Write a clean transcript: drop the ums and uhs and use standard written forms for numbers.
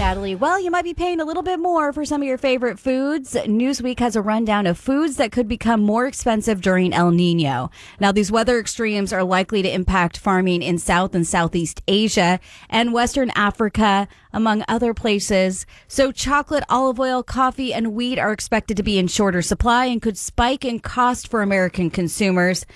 Natalie. Well, you might be paying a little bit more for some of your favorite foods. Newsweek has a rundown of foods that could become more expensive during El Nino. Now, these weather extremes are likely to impact farming in South and Southeast Asia and Western Africa, among other places. So chocolate, olive oil, coffee, and wheat are expected to be in shorter supply and could spike in cost for American consumers.